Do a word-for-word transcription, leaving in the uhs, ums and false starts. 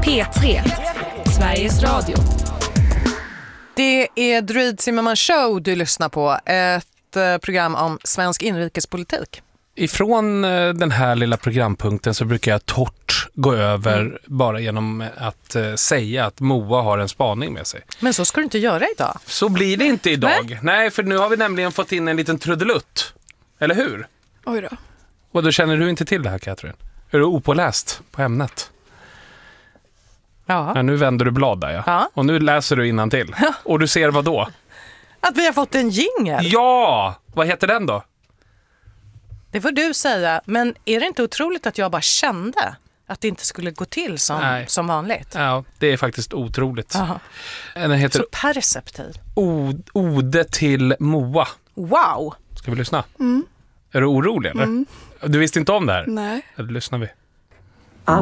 P tre, Sveriges Radio. Det är Druid Zimmerman Show du lyssnar på, ett eh, program om svensk inrikespolitik. Ifrån eh, den här lilla programpunkten så brukar jag torrt gå över mm. bara genom att eh, säga att Moa har en spaning med sig. Men så ska du inte göra idag. Så blir det inte idag. Nej, Nej för nu har vi nämligen fått in en liten trudelutt. Eller hur? Oj då. Och då känner du inte till det här, Katrin? Är du opåläst på ämnet? Ja. Ja, nu vänder du blad där, ja. Ja. Och nu läser du innantill. Ja. Och du ser vad då? Att vi har fått en jingle. Ja! Vad heter den då? Det får du säga, men är det inte otroligt att jag bara kände att det inte skulle gå till som, som vanligt? Ja, det är faktiskt otroligt. Aha. Den heter Så perceptiv. O- Ode till Moa. Wow! Ska vi lyssna? Mm. Är du orolig eller? Mm. Du visste inte om det här? Nej. Ja, då lyssnar vi.